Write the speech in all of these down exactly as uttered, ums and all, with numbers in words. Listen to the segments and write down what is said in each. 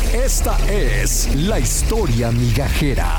Esta es la historia migajera.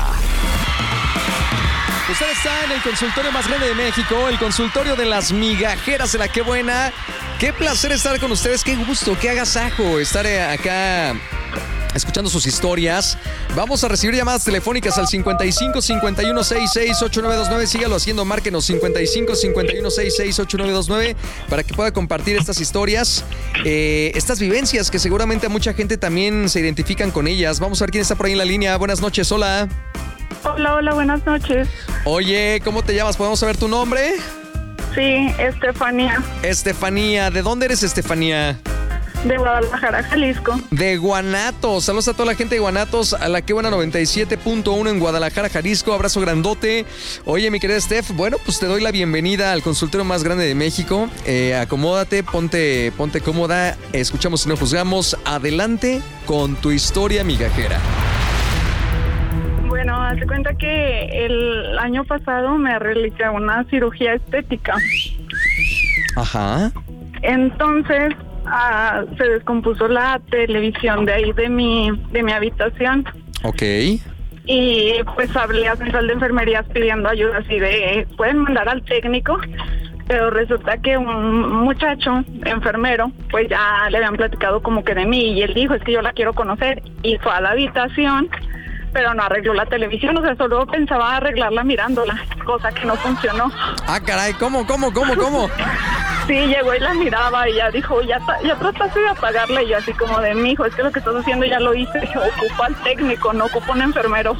Usted está en el consultorio más grande de México, el consultorio de las migajeras de la Qué Buena. Qué placer estar con ustedes, qué gusto, qué agasajo estar acá escuchando sus historias. Vamos a recibir llamadas telefónicas al cincuenta y cinco, cincuenta y uno, sesenta y seis, ochenta y nueve veintinueve. Sígalo haciendo, márquenos cincuenta y cinco, cincuenta y uno, sesenta y seis, ochenta y nueve veintinueve para que pueda compartir estas historias, eh, estas vivencias que seguramente a mucha gente también se identifican con ellas. Vamos a ver quién está por ahí en la línea. Buenas noches, hola. Hola, hola, buenas noches. Oye, ¿cómo te llamas? ¿Podemos saber tu nombre? Sí, Estefanía. Estefanía, ¿de dónde eres, Estefanía? De Guadalajara, Jalisco. De Guanatos. Saludos a toda la gente de Guanatos, a la Qué Buena noventa y siete punto uno en Guadalajara, Jalisco. Abrazo grandote. Oye, mi querida Steph, bueno, pues te doy la bienvenida al consultorio más grande de México. Eh, acomódate, ponte, ponte cómoda. Escuchamos y no juzgamos. Adelante con tu historia migajera. Bueno, hace cuenta que el año pasado me realicé una cirugía estética. Ajá. Entonces, ah, se descompuso la televisión de ahí de mi, de mi habitación. Ok. Y pues hablé a central de enfermerías pidiendo ayuda, así de, ¿pueden mandar al técnico? Pero resulta que un muchacho enfermero, pues ya le habían platicado como que de mí, y él dijo, es que yo la quiero conocer, y fue a la habitación, pero no arregló la televisión, o sea, solo pensaba arreglarla mirándola, cosa que no funcionó. Ah, caray, ¿cómo, cómo, cómo, cómo? Sí, llegó y la miraba y ya dijo, ya, ya trataste de apagarla, y yo así como de, mijo, es que lo que estás haciendo ya lo hice, ocupa al técnico, no ocupa un enfermero.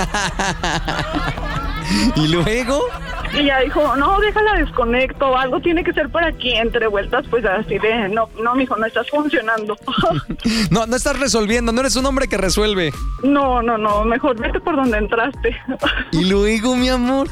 ¿Y luego? Y ya dijo, no, déjala desconecto, algo tiene que ser por aquí, entre vueltas, pues así de, no, no, mijo, no estás funcionando. No, no estás resolviendo, no eres un hombre que resuelve. No, no, no, mejor vete por donde entraste. ¿Y luego, mi amor?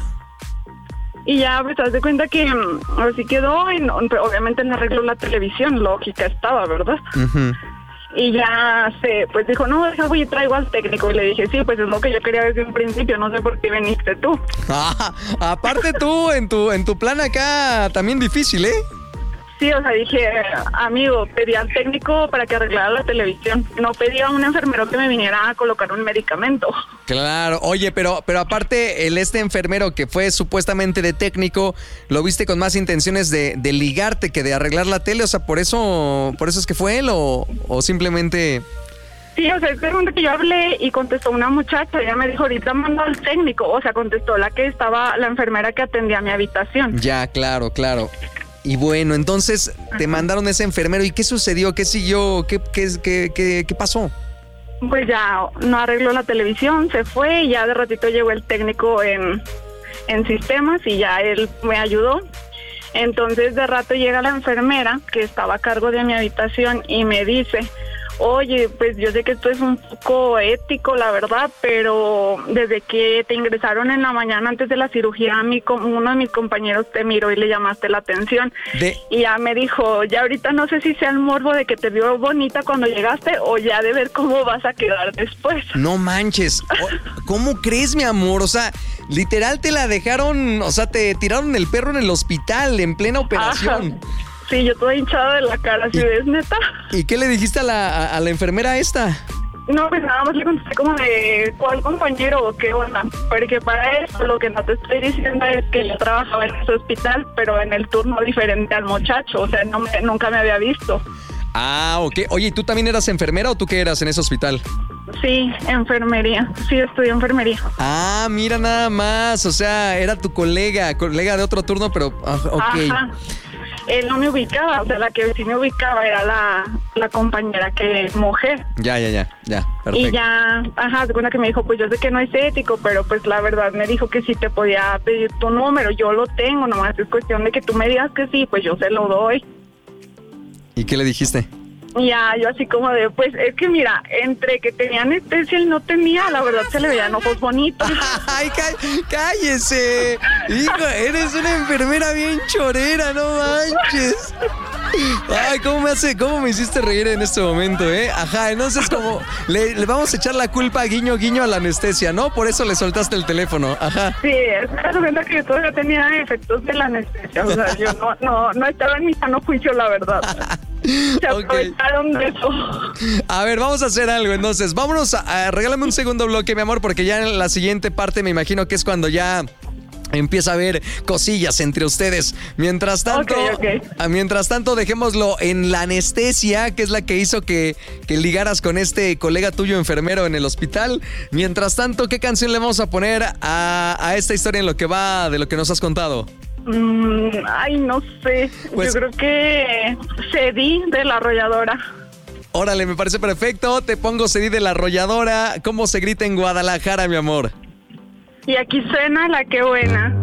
Y ya, pues, te das de cuenta que um, así quedó, y no, obviamente no arregló la televisión, lógica estaba, ¿verdad? Uh-huh. Y ya se, pues dijo, no, deja, voy y traigo al técnico. Y le dije, sí, pues es lo que yo quería desde un principio, no sé por qué viniste tú. Ah, aparte tú, en tu, en tu plan acá, también difícil, ¿eh? Sí, o sea, dije, amigo, pedí al técnico para que arreglara la televisión. No pedí a un enfermero que me viniera a colocar un medicamento. Claro, oye, pero, pero aparte, el este enfermero que fue supuestamente de técnico, ¿lo viste con más intenciones de, de ligarte que de arreglar la tele? O sea, ¿por eso, por eso es que fue él o, o simplemente...? Sí, o sea, es que yo hablé y contestó una muchacha, ella me dijo, ahorita mando al técnico. O sea, contestó la que estaba, la enfermera que atendía mi habitación. Ya, claro, claro. Y bueno, entonces te mandaron ese enfermero. ¿Y qué sucedió? ¿Qué siguió? ¿Qué, qué, qué, qué, qué pasó? Pues ya no arregló la televisión, se fue y ya de ratito llegó el técnico en, en sistemas y ya él me ayudó. Entonces de rato llega la enfermera que estaba a cargo de mi habitación y me dice, oye, pues yo sé que esto es un poco ético, la verdad, pero desde que te ingresaron en la mañana antes de la cirugía, a mí, uno de mis compañeros te miró y le llamaste la atención. De... Y ya me dijo, ya ahorita no sé si sea el morbo de que te vio bonita cuando llegaste o ya de ver cómo vas a quedar después. No manches, ¿cómo crees, mi amor? O sea, literal te la dejaron, o sea, te tiraron el perro en el hospital en plena operación. Ajá. Sí, yo toda hinchada de la cara, ¿sí ves, neta? ¿Y qué le dijiste a la, a, a la enfermera esta? No, pues nada más le contesté como de ¿cuál compañero o qué onda? Porque para eso lo que no te estoy diciendo es que yo trabajaba en ese hospital, pero en el turno diferente al muchacho, o sea, no me, nunca me había visto. Ah, ok. Oye, ¿y tú también eras enfermera o tú qué eras en ese hospital? Sí, enfermería. Sí, estudié enfermería. Ah, mira nada más. O sea, era tu colega, colega de otro turno, pero uh, ok. Ajá. Él no me ubicaba, o sea, la que sí me ubicaba era la, la compañera que es mujer. Ya, ya, ya, ya, perfecto. Y ya, ajá, segunda que me dijo, pues yo sé que no es ético, pero pues la verdad me dijo que sí te podía pedir tu número, yo lo tengo, nomás es cuestión de que tú me digas que sí, pues yo se lo doy. ¿Y qué le dijiste? Ya, yo así como de, pues es que mira, entre que tenía anestesia y no tenía, la verdad se le veían ojos bonitos. ¡Ay, cá- cállese! Hijo, eres una enfermera bien chorera, no manches. Ay, ¿cómo me hace, cómo me hiciste reír en este momento, eh? Ajá, entonces como le, le vamos a echar la culpa guiño guiño a la anestesia, ¿no? Por eso le soltaste el teléfono, ajá. Sí, es verdad que yo todavía tenía efectos de la anestesia, o sea, yo no, no, no estaba en mi sano juicio, la verdad. Se Ok. aprovecharon de eso. A ver, vamos a hacer algo entonces. Vámonos a, a regálame un segundo bloque, mi amor, porque ya en la siguiente parte me imagino que es cuando ya empieza a haber cosillas entre ustedes. Mientras tanto, Ok, ok. ah, mientras tanto, dejémoslo en la anestesia, que es la que hizo que, que ligaras con este colega tuyo enfermero en el hospital. Mientras tanto, ¿qué canción le vamos a poner a, a esta historia en lo que va de lo que nos has contado? Mm, ay, no sé. Pues- Yo creo que cedí de la arrolladora. Órale, me parece perfecto. Te pongo C D de la arrolladora. ¿Cómo se grita en Guadalajara, mi amor? Y aquí suena la que buena.